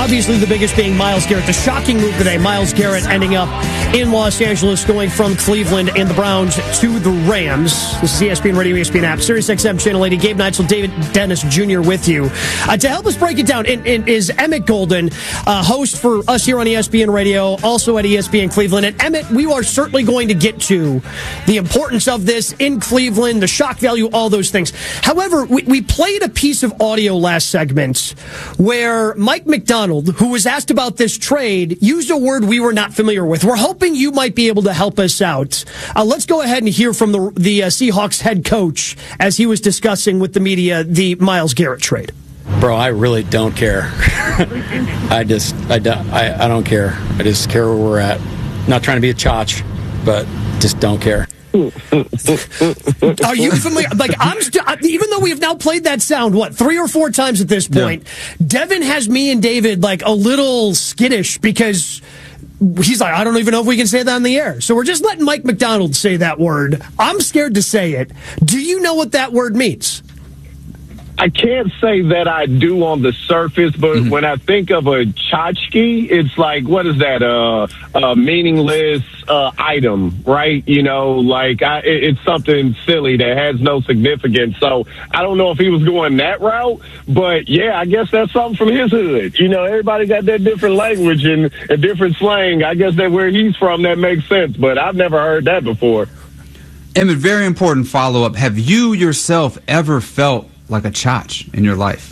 Obviously, the biggest being Myles Garrett. The shocking move today, Myles Garrett ending up in Los Angeles, going from Cleveland and the Browns to the Rams. This is ESPN Radio, ESPN app, Sirius XM Channel 80. Gabe Neitzel, David Dennis Jr. with you. To help us break it down is Emmett Golden, host for us here on ESPN Radio, also at ESPN Cleveland. And Emmett, we are certainly going to get to the importance of this in Cleveland, the shock value, all those things. However, we played a piece of audio last segment where Mike Macdonald, who was asked about this trade, used a word we were not familiar with. We're hoping you might be able to help us out. Let's go ahead and hear from the Seahawks head coach as he was discussing with the media the Myles Garrett trade. Bro, I really don't care. I don't care. I just care where we're at. Not trying to be a chotch, but just don't care. Are you familiar? Even though we've now played that sound, 3 or 4 times at this point, yeah. Devin has me and David a little skittish because he's like, I don't even know if we can say that on the air. So we're just letting Mike Macdonald say that word. I'm scared to say it. Do you know what that word means? I can't say that I do on the surface, but when I think of a tchotchke, it's like, what is that? A meaningless item, right? It's something silly that has no significance. So I don't know if he was going that route, but yeah, I guess that's something from his hood. Everybody got that different language and a different slang. I guess that where he's from, that makes sense, but I've never heard that before. Emmett, very important follow-up. Have you yourself ever felt like a chotch in your life?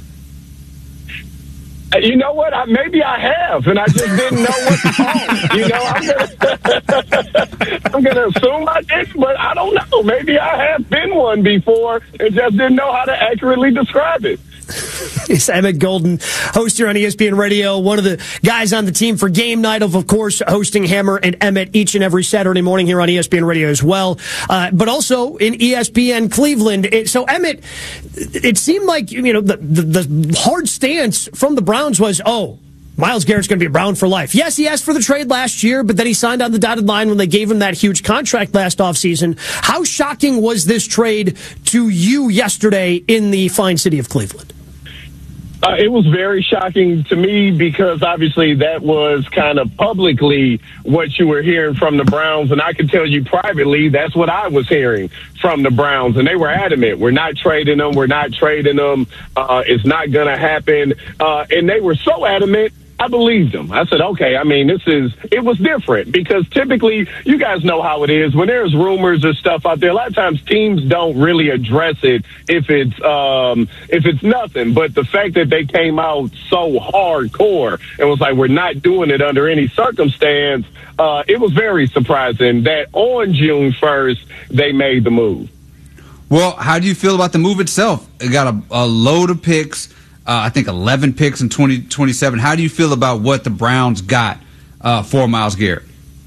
You know what? Maybe I have, and I just didn't know what to call. I'm gonna assume I did, but I don't know. Maybe I have been one before and just didn't know how to accurately describe it. It's Emmett Golden, host here on ESPN Radio, one of the guys on the team for Game Night, of course, hosting Hammer and Emmett each and every Saturday morning here on ESPN Radio as well, but also in ESPN Cleveland. So, Emmett, it seemed like the hard stance from the Browns was, Myles Garrett's going to be a Brown for life. Yes, he asked for the trade last year, but then he signed on the dotted line when they gave him that huge contract last offseason. How shocking was this trade to you yesterday in the fine city of Cleveland? It was very shocking to me because obviously that was kind of publicly what you were hearing from the Browns. And I can tell you privately, that's what I was hearing from the Browns. And they were adamant. We're not trading them. We're not trading them. It's not going to happen. And they were so adamant, I believed them. I said, okay, it was different because typically you guys know how it is. When there's rumors or stuff out there, a lot of times teams don't really address it if it's nothing. But the fact that they came out so hardcore and was like, we're not doing it under any circumstance, it was very surprising that on June 1st, they made the move. Well, how do you feel about the move itself? It got a load of picks. I think 11 picks in 2027. How do you feel about what the Browns got for Myles Garrett?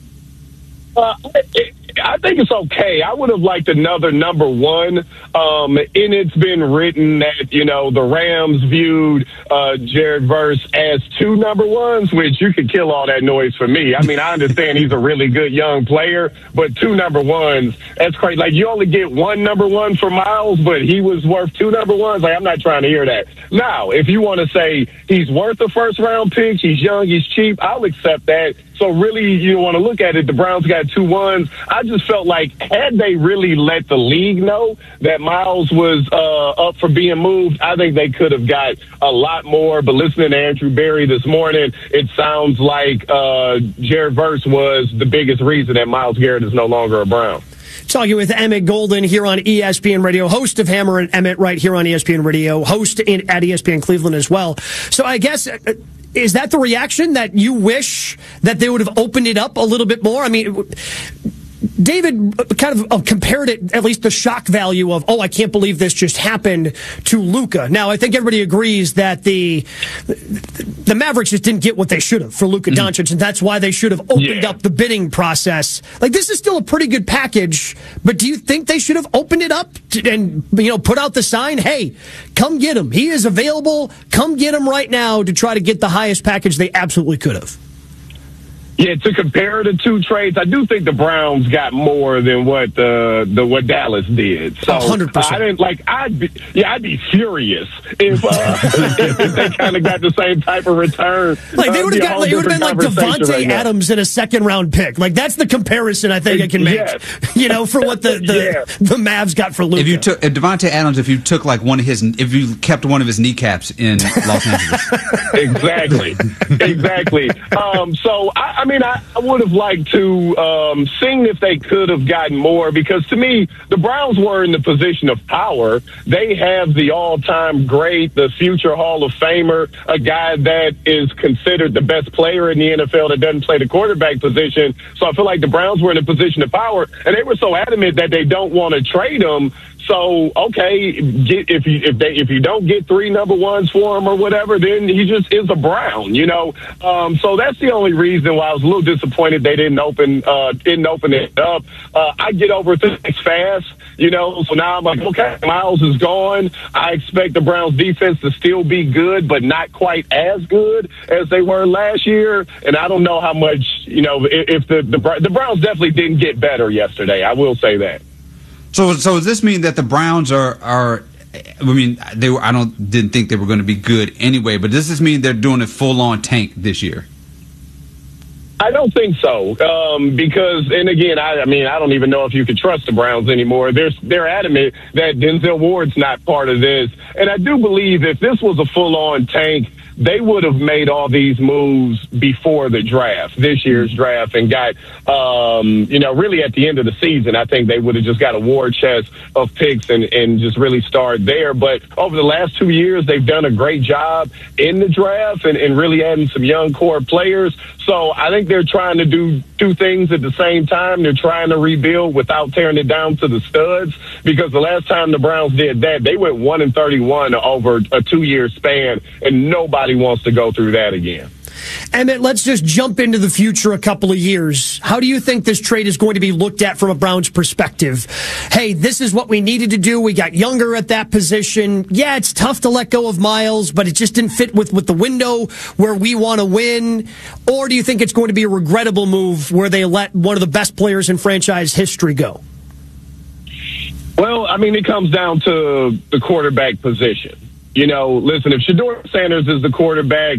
I think it's okay. I would have liked another number one. And it's been written that, the Rams viewed Jared Verse as 2 number ones, which you could kill all that noise for me. I understand he's a really good young player, but 2 number ones, that's crazy. You only get 1 number one for Myles, but he was worth 2 number ones. I'm not trying to hear that. Now, if you want to say he's worth a first-round pick, he's young, he's cheap, I'll accept that. So really, you want to look at it, the Browns got 2 ones. I just felt like had they really let the league know that Myles was up for being moved, I think they could have got a lot more. But listening to Andrew Berry this morning, it sounds like Jared Verse was the biggest reason that Myles Garrett is no longer a Brown. Talking with Emmett Golden here on ESPN Radio, host of Hammer and Emmett right here on ESPN Radio, host at ESPN Cleveland as well. So I guess, is that the reaction that you wish that they would have opened it up a little bit more? David kind of compared it, at least the shock value of, I can't believe this just happened, to Luka. Now, I think everybody agrees that the Mavericks just didn't get what they should have for Luka Doncic, and that's why they should have opened up the bidding process. This is still a pretty good package, but do you think they should have opened it up and put out the sign, hey, come get him. He is available. Come get him right now to try to get the highest package they absolutely could have? Yeah, to compare the two trades, I do think the Browns got more than what what Dallas did. So 100%. I didn't I'd be furious if if they kind of got the same type of return. Like they would have got, it would have been like Devontae right Adams in a second-round pick. Like that's the comparison I think I can make. Yes. You know, for what the Mavs got for Luka. If Devontae Adams, if you took like if you kept one of his kneecaps in Los Angeles. Exactly. So I mean, I would have liked to seen if they could have gotten more, because to me, the Browns were in the position of power. They have the all-time great, the future Hall of Famer, a guy that is considered the best player in the NFL that doesn't play the quarterback position. So I feel like the Browns were in a position of power, and they were so adamant that they don't want to trade him. So, okay, if you don't get 3 number ones for him or whatever, then he just is a Brown, you know. So that's the only reason why I was a little disappointed they didn't open it up. I get over things fast, you know. So now I'm like, okay, Miles is gone. I expect the Browns defense to still be good, but not quite as good as they were last year. And I don't know how much, you know, if the Browns definitely didn't get better yesterday. I will say that. So does this mean that the Browns are I mean, didn't think they were going to be good anyway, but does this mean they're doing a full-on tank this year? I don't think so, because, and again, I don't even know if you can trust the Browns anymore. They're adamant that Denzel Ward's not part of this, and I do believe if this was a full-on tank, they would have made all these moves before the draft, this year's draft, and got, really at the end of the season, I think they would have just got a war chest of picks and just really start there. But over the last 2 years, they've done a great job in the draft and really adding some young core players. So I think they're trying to do two things at the same time. They're trying to rebuild without tearing it down to the studs, because the last time the Browns did that, they went 1-31 over a 2-year span, and nobody wants to go through that again. Emmett, let's just jump into the future a couple of years. How do you think this trade is going to be looked at from a Browns perspective? Hey, this is what we needed to do. We got younger at that position. Yeah, it's tough to let go of Miles, but it just didn't fit with the window where we want to win. Or do you think it's going to be a regrettable move where they let one of the best players in franchise history go? Well, I mean, it comes down to the quarterback position. You know, listen, if Shedeur Sanders is the quarterback,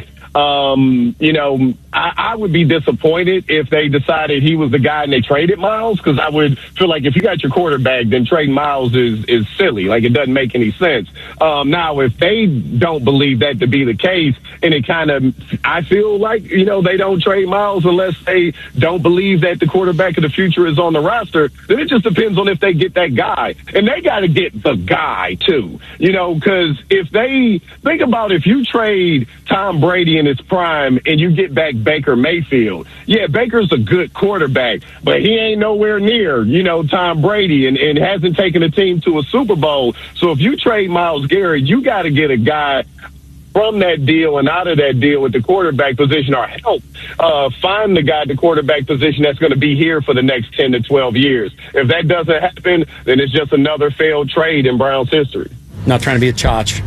I would be disappointed if they decided he was the guy and they traded Miles, because I would feel like if you got your quarterback, then trading Miles is silly. Like, it doesn't make any sense. Now, if they don't believe that to be the case, and it kind of, I feel like, they don't trade Miles unless they don't believe that the quarterback of the future is on the roster, then it just depends on if they get that guy. And they got to get the guy, too. Because if they think about, if you trade Tom Brady in his prime and you get back Baker Mayfield, yeah, Baker's a good quarterback, but he ain't nowhere near, Tom Brady, and hasn't taken a team to a Super Bowl. So if you trade Myles Garrett, you got to get a guy from that deal and out of that deal with the quarterback position, or help find the guy at the quarterback position that's going to be here for the next 10 to 12 years. If that doesn't happen, then it's just another failed trade in Browns history. Not trying to be a chotch.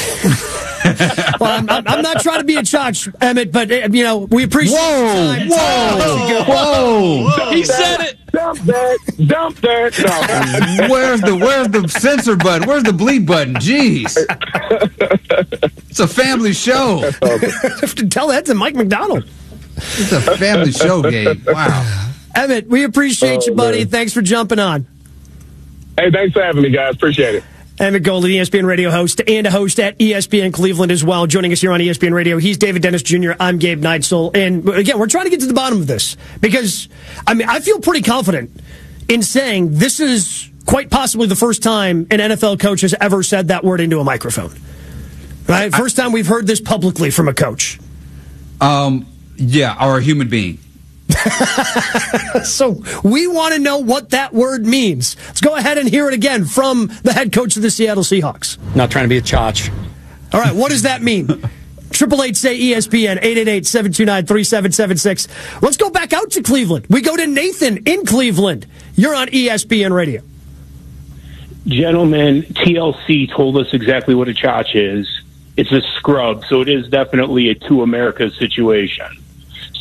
Well, I'm not trying to be a chotch, Emmett, but, we appreciate your time. Whoa! He said it! Dump that. No. Where's the censor button? Where's the bleep button? Jeez. It's a family show. I have to tell that to Mike McDonald. It's a family show, Gabe. Wow. Emmett, we appreciate you, buddy. Man. Thanks for jumping on. Hey, thanks for having me, guys. Appreciate it. Emmett Golden, ESPN radio host and a host at ESPN Cleveland as well. Joining us here on ESPN Radio, he's David Dennis Jr., I'm Gabe Neitzel. And again, we're trying to get to the bottom of this because, I feel pretty confident in saying this is quite possibly the first time an NFL coach has ever said that word into a microphone. Right? First time we've heard this publicly from a coach. Yeah, or a human being. So we want to know what that word means. Let's go ahead and hear it again from the head coach of the Seattle Seahawks. Not trying to be a chotch. All right, what does that mean? 888-SAY-ESPN, 888-729-3776. Let's go back out to Cleveland. We go to Nathan in Cleveland. You're on ESPN Radio. Gentlemen, TLC told us exactly what a chotch is. It's a scrub, so it is definitely a two Americas situation.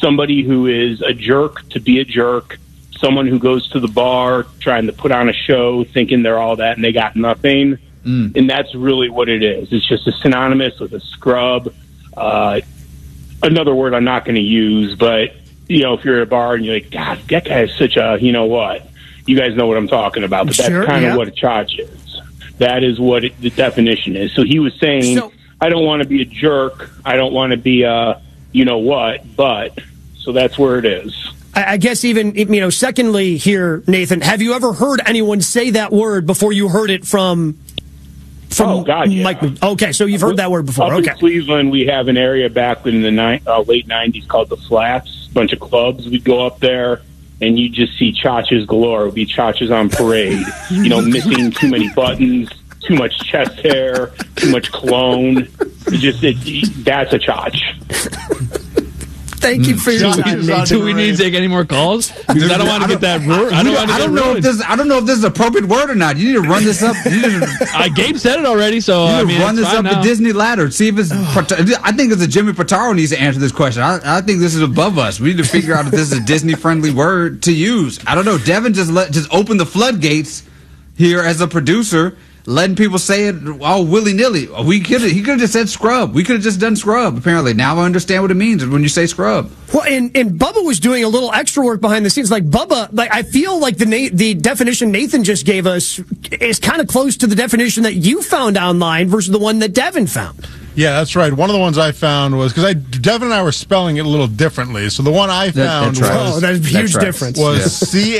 somebody who is a jerk to be a jerk, someone who goes to the bar trying to put on a show thinking they're all that and they got nothing. And that's really what it is. It's just synonymous with a scrub. Another word I'm not going to use, but, if you're at a bar and you're like, God, that guy is such a, what? You guys know what I'm talking about, but that's kind of what a chotch is. That is what the definition is. So he was saying, I don't want to be a jerk. I don't want to be a, but. So that's where it is. I guess even, secondly here, Nathan, have you ever heard anyone say that word before you heard it from oh, God, yeah. Mike? Okay, so you've heard that word before. Up in Cleveland, we have an area back in the late 90s called the Flats, a bunch of clubs. We'd go up there, and you just see chotches galore. It would be chotches on parade, missing too many buttons, too much chest hair, too much cologne. That's a chotch. Thank you for your time, Nathan. Do we need to take any more calls? Because I don't want to get that word. I don't know if this is an appropriate word or not. You need to run this up. Gabe said it already, so run this up the Disney ladder. See if it's. I think it's a Jimmy Pitaro needs to answer this question. I think this is above us. We need to figure out if this is a Disney friendly word to use. I don't know. Devin just opened the floodgates here as a producer, letting people say it all willy-nilly. He could have just said scrub. We could have just done scrub, apparently. Now I understand what it means when you say scrub. Well, and Bubba was doing a little extra work behind the scenes. Like, Bubba, I feel like the definition Nathan just gave us is kind of close to the definition that you found online versus the one that Devin found. Yeah, that's right. One of the ones I found was, because Devin and I were spelling it a little differently. So the one I found that's a huge difference. Was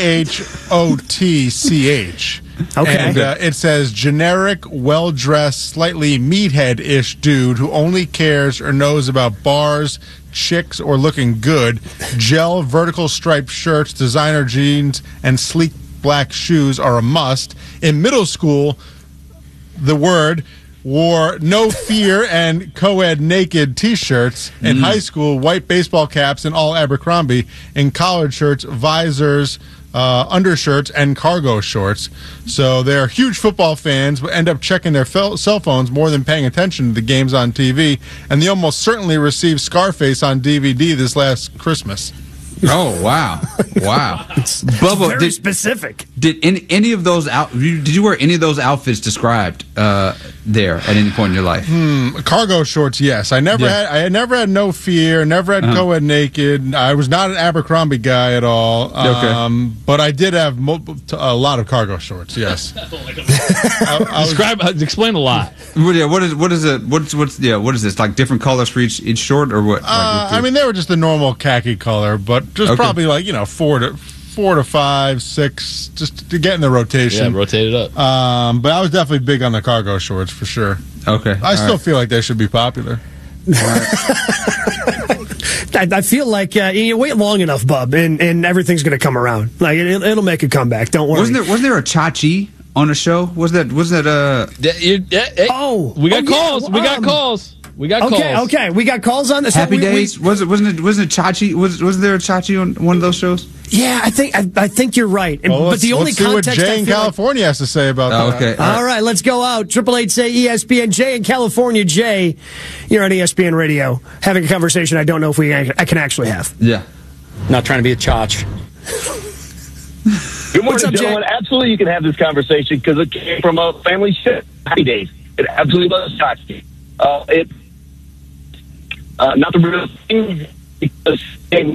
CHOTCH. Okay. And it says generic, well-dressed, slightly meathead-ish dude who only cares or knows about bars, chicks, or looking good. Gel, vertical striped shirts, designer jeans, and sleek black shoes are a must. In middle school, the word wore no fear and co-ed naked T-shirts. In high school, white baseball caps and all Abercrombie. In collared shirts, visors, undershirts, and cargo shorts. So they're huge football fans, but end up checking their cell phones more than paying attention to the games on TV. And they almost certainly received Scarface on DVD this last Christmas. Oh, wow. Bubba, very specific. Did any of those did you wear any of those outfits described there at any point in your life? Cargo shorts, yes. I never had no fear, never had co-ed naked. I was not an Abercrombie guy at all. But I did have a lot of cargo shorts, yes. Explain a lot. What is it? What is this? Like different colors for each short, or what? I mean, they were just the normal khaki color, but just probably like 4 to 5, 6, just to get in the rotation. Yeah, rotate it up. But I was definitely big on the cargo shorts for sure. Okay, I still feel like they should be popular. I feel like you wait long enough, Bub, and everything's going to come around. Like it'll make a comeback. Don't worry. Wasn't there a Chachi on the show? Was that we got calls. We got calls. We got calls. Okay. We got calls on this. Happy Days. Wasn't it Chachi? Was there a Chachi on one of those shows? Yeah, I think you're right. Well, but the only let's see what Jay in California has to say about that. Okay. All right, let's go out. 888 say ESPN. Jay in California. Jay, you're on ESPN Radio having a conversation I don't know if I can actually have. Yeah. Not trying to be a chotch. Good morning, up, gentlemen. Jay? Absolutely, you can have this conversation because it came from a family shit. Happy Days. It absolutely was Chachi. Not the real thing because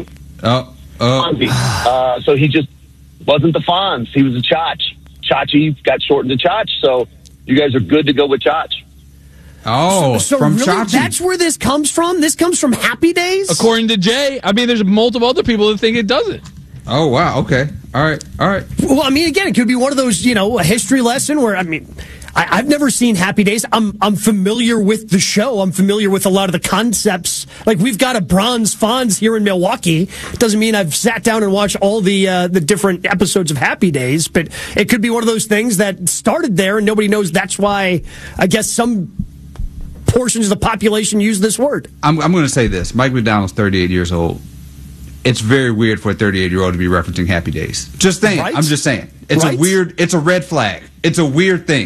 so he just wasn't the Fonz. He was a Chotch. Chachi got shortened to Chotch, so you guys are good to go with Chotch. Oh, so from really, Chachi. that's where this comes from? This comes from Happy Days? According to Jay. I mean, there's multiple other people that think it doesn't. Oh, wow. Okay. All right. Well, I mean, again, it could be one of those, a history lesson where, I mean, I've never seen Happy Days. I'm familiar with the show. I'm familiar with a lot of the concepts. Like, we've got a bronze Fonz here in Milwaukee. Doesn't mean I've sat down and watched all the different episodes of Happy Days, but it could be one of those things that started there and nobody knows that's why, I guess, some portions of the population use this word. I'm going to say this. Mike McDonald's 38 years old. It's very weird for a 38-year-old to be referencing Happy Days. Just saying. Right? I'm just saying. It's a red flag. It's a weird thing.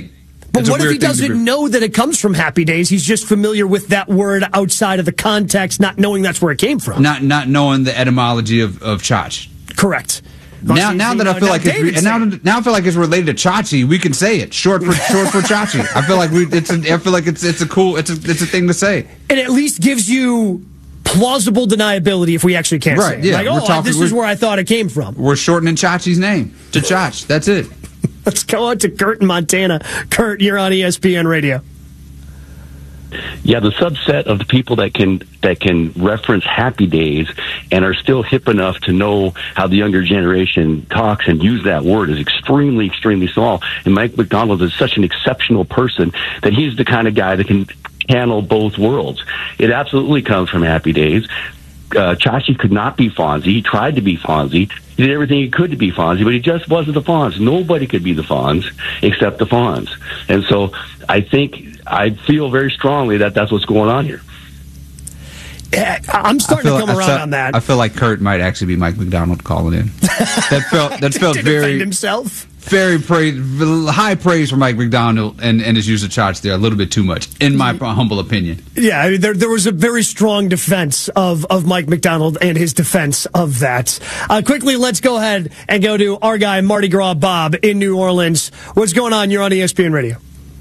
But what if he doesn't know that it comes from Happy Days? He's just familiar with that word outside of the context, not knowing that's where it came from. Not knowing the etymology of Chach. Correct. Now that I feel like now I feel like it's related to Chachi, we can say it short for Chachi. I feel like it's a thing to say. It at least gives you plausible deniability if we actually can't say it. Yeah, like, this is where I thought it came from. We're shortening Chachi's name to Chach. That's it. Let's go on to Kurt in Montana. Kurt, you're on ESPN Radio. Yeah, the subset of the people that can reference Happy Days and are still hip enough to know how the younger generation talks and use that word is extremely, extremely small. And Mike McDonald is such an exceptional person that he's the kind of guy that can handle both worlds. It absolutely comes from Happy Days. Chachi could not be Fonzie. He tried to be Fonzie. He did everything he could to be Fonzie, but he just wasn't the Fonz. Nobody could be the Fonz except the Fonz. And so I feel very strongly that that's what's going on here. I'm starting to come around on that. I feel like Kurt might actually be Mike McDonald calling in. That felt to very defend himself. Very high praise for Mike McDonald and his use of Chach there. A little bit too much, in my humble opinion. Yeah, I mean, there was a very strong defense of Mike McDonald and his defense of that. Quickly, let's go ahead and go to our guy, Mardi Gras Bob in New Orleans. What's going on? You're on ESPN Radio.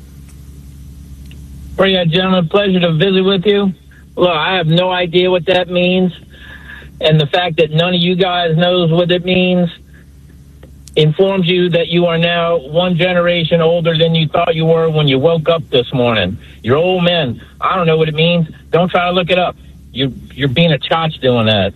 Yeah, gentlemen, pleasure to visit with you. Look, I have no idea what that means, and the fact that none of you guys knows what it means informs you that you are now one generation older than you thought you were when you woke up this morning. You're old men. I don't know what it means. Don't try to look it up. You're being a chotch doing that.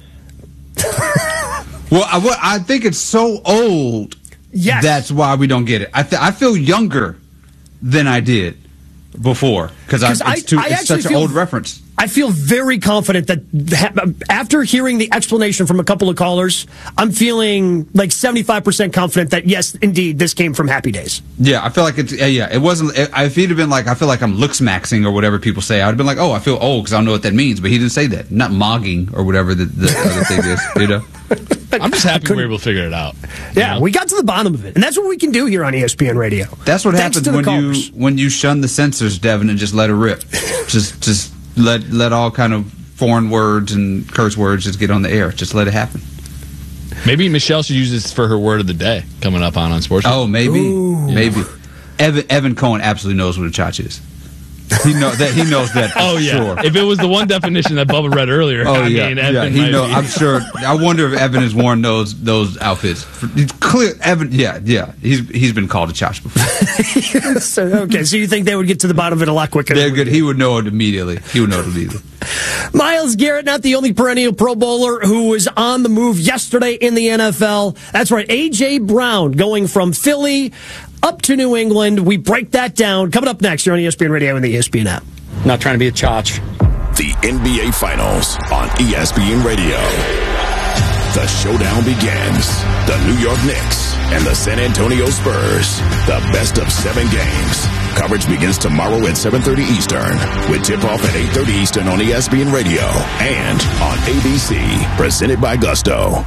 Well, I think it's so old. Yes. That's why we don't get it. I feel younger than I did before because it's such an old reference. I feel very confident that after hearing the explanation from a couple of callers, I'm feeling like 75% confident that, yes, indeed, this came from Happy Days. Yeah, I feel like it wasn't. If he'd have been like, I feel like I'm looks-maxing or whatever people say, I would have been like, oh, I feel old because I don't know what that means. But he didn't say that. Not mogging or whatever the other thing is, you know? I'm just happy we were able to figure it out. Yeah, we got to the bottom of it. And that's what we can do here on ESPN Radio. That's what happens when you shun the censors, Devin, and just let it rip. just let all kind of foreign words and curse words just get on the air. Just let it happen. Maybe Michelle should use this for her word of the day coming up on Sports. Oh, maybe. Ooh. Maybe. Evan Cohen absolutely knows what a chach is. He knows that. Oh yeah. Sure. If it was the one definition that Bubba read earlier, Evan he knows. I'm sure. I wonder if Evan has worn those outfits. It's clear, Evan. Yeah. He's been called a chach before. So you think they would get to the bottom of it a lot quicker? They're good. He would know it immediately. Myles Garrett, not the only perennial Pro Bowler who was on the move yesterday in the NFL. That's right, A.J. Brown going from Philly up to New England. We break that down. Coming up next, you're on ESPN Radio and the ESPN app. Not trying to be a chotch. The NBA Finals on ESPN Radio. The showdown begins. The New York Knicks and the San Antonio Spurs. The best of 7 games. Coverage begins tomorrow at 7:30 Eastern with tip-off at 8:30 Eastern on ESPN Radio and on ABC. Presented by Gusto.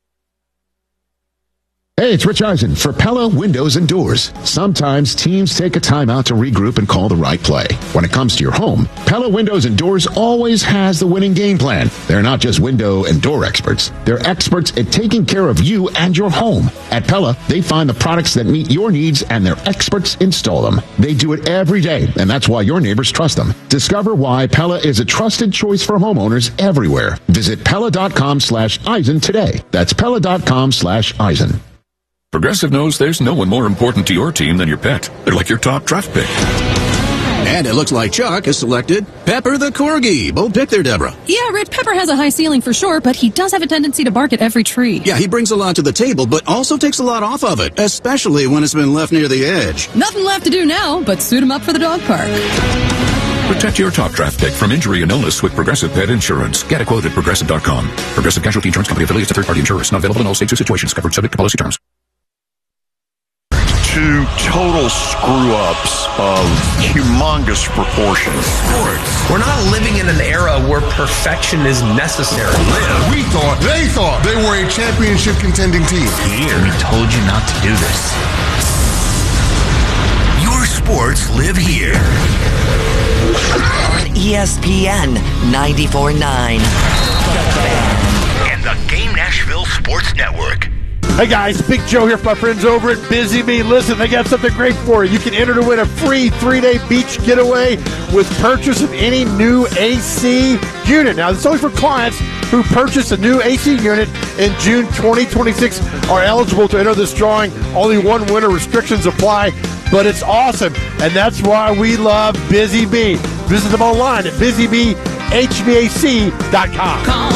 Hey, it's Rich Eisen for Pella Windows and Doors. Sometimes teams take a timeout to regroup and call the right play. When it comes to your home, Pella Windows and Doors always has the winning game plan. They're not just window and door experts. They're experts at taking care of you and your home. At Pella, they find the products that meet your needs and their experts install them. They do it every day, and that's why your neighbors trust them. Discover why Pella is a trusted choice for homeowners everywhere. Visit Pella.com/Eisen today. That's Pella.com/Eisen. Progressive knows there's no one more important to your team than your pet. They're like your top draft pick. And it looks like Chuck has selected Pepper the Corgi. Bold pick there, Deborah. Yeah, Rich, Pepper has a high ceiling for sure, but he does have a tendency to bark at every tree. Yeah, he brings a lot to the table, but also takes a lot off of it, especially when it's been left near the edge. Nothing left to do now but suit him up for the dog park. Protect your top draft pick from injury and illness with Progressive Pet Insurance. Get a quote at Progressive.com. Progressive Casualty Insurance Company affiliates to third-party insurers. Not available in all states or situations. Covered subject to policy terms. 2 total screw-ups of humongous proportions. We're not living in an era where perfection is necessary. They thought they were a championship contending team. Here, we told you not to do this. Your sports live here. On ESPN 94.9. And the Game Nashville Sports Network. Hey guys, Big Joe here for my friends over at Busy Bee. Listen, they got something great for you. You can enter to win a free 3-day beach getaway with purchase of any new AC unit. Now, this is only for clients who purchase a new AC unit in June 2026 are eligible to enter this drawing. Only one winner, restrictions apply, but it's awesome. And that's why we love Busy Bee. Visit them online at busybehvac.com. Call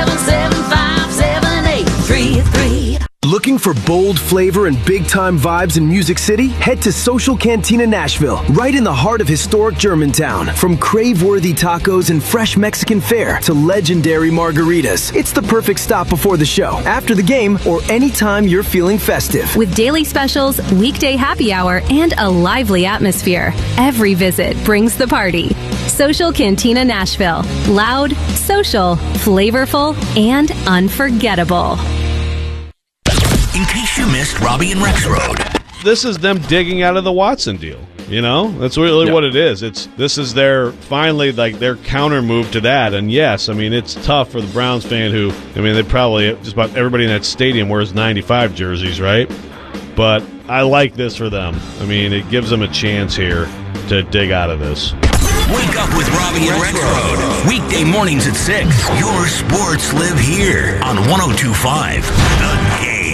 775-7833. Looking for bold flavor and big-time vibes in Music City? Head to Social Cantina Nashville, right in the heart of historic Germantown. From crave-worthy tacos and fresh Mexican fare to legendary margaritas, it's the perfect stop before the show, after the game, or anytime you're feeling festive. With daily specials, weekday happy hour, and a lively atmosphere, every visit brings the party. Social Cantina Nashville. Loud, social, flavorful, and unforgettable. In case you missed Robbie and Rex Road. This is them digging out of the Watson deal. You know, that's really what it is. This is their counter move to that. And yes, I mean, it's tough for the Browns fan who, I mean, they probably, just about everybody in that stadium wears 95 jerseys, right? But I like this for them. I mean, it gives them a chance here to dig out of this. Wake up with Robbie and Rex Road. Weekday mornings at 6. Your sports live here on 102.5 The Game.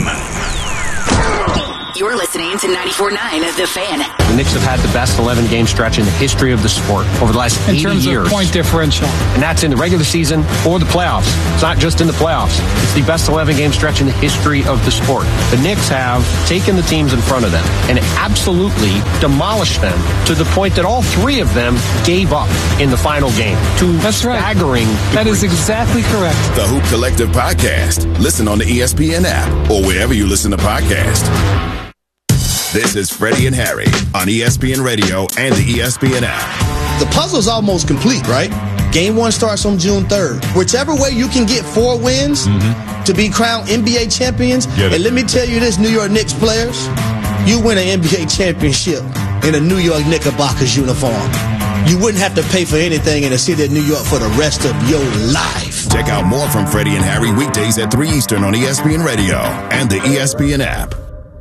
You're listening to 94.9 The Fan. The Knicks have had the best 11-game stretch in the history of the sport over the last 80 years. In terms of point differential. And that's in the regular season or the playoffs. It's not just in the playoffs. It's the best 11-game stretch in the history of the sport. The Knicks have taken the teams in front of them and absolutely demolished them to the point that all three of them gave up in the final game. Staggering degrees. That is exactly correct. The Hoop Collective Podcast. Listen on the ESPN app or wherever you listen to podcasts. This is Freddie and Harry on ESPN Radio and the ESPN app. The puzzle's almost complete, right? Game 1 starts on June 3rd. Whichever way you can get 4 wins to be crowned NBA champions, and let me tell you this, New York Knicks players, you win an NBA championship in a New York Knickerbockers uniform. You wouldn't have to pay for anything in the city of New York for the rest of your life. Check out more from Freddie and Harry weekdays at 3 Eastern on ESPN Radio and the ESPN app.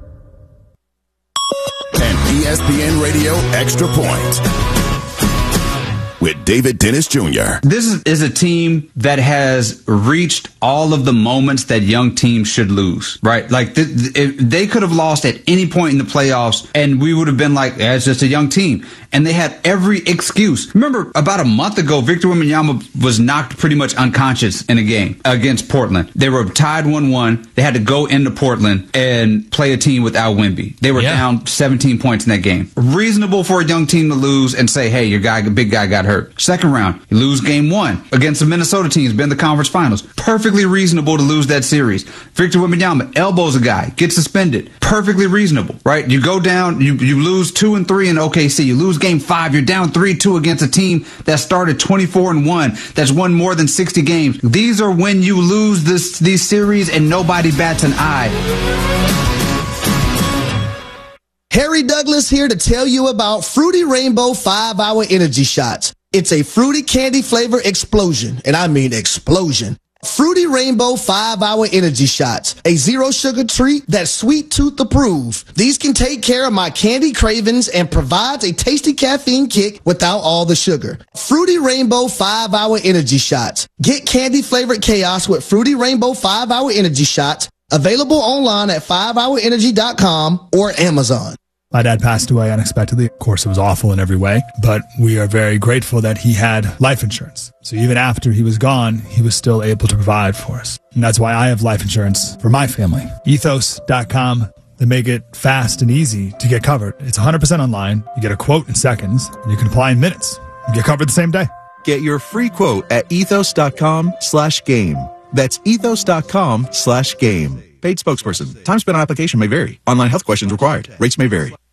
ESPN Radio Extra Point with David Dennis Jr. This is a team that has reached all of the moments that young teams should lose, right? Like they could have lost at any point in the playoffs and we would have been like, it's just a young team. And they had every excuse. Remember, about a month ago, Victor Wembanyama was knocked pretty much unconscious in a game against Portland. They were tied 1-1. They had to go into Portland and play a team without Wemby. They were down 17 points in that game. Reasonable for a young team to lose and say, hey, your big guy got hurt. Second round, you lose game 1 against the Minnesota team, been in the conference finals. Perfectly reasonable to lose that series. Victor Wembanyama elbows a guy, gets suspended. Perfectly reasonable, right? You go down, you lose 2-3 in OKC. You lose game 5, you're down 3-2 against a team that started 24-1, that's won more than 60 games. These are when you lose these series and nobody bats an eye. Harry Douglas here to tell you about Fruity Rainbow 5-Hour Energy Shots. It's a fruity candy flavor explosion, and I mean explosion. Fruity Rainbow 5-Hour Energy Shots, a zero sugar treat that's sweet tooth approved. These can take care of my candy cravings and provides a tasty caffeine kick without all the sugar. Fruity Rainbow 5-Hour Energy Shots. Get candy flavored chaos with Fruity Rainbow 5-Hour Energy Shots. Available online at 5hourenergy.com or Amazon. My dad passed away unexpectedly. Of course, it was awful in every way, but we are very grateful that he had life insurance. So even after he was gone, he was still able to provide for us. And that's why I have life insurance for my family. Ethos.com. They make it fast and easy to get covered. It's 100% online. You get a quote in seconds, and you can apply in minutes. You get covered the same day. Get your free quote at ethos.com/game. That's ethos.com/game. Paid spokesperson. Time spent on application may vary. Online health questions required. Rates may vary.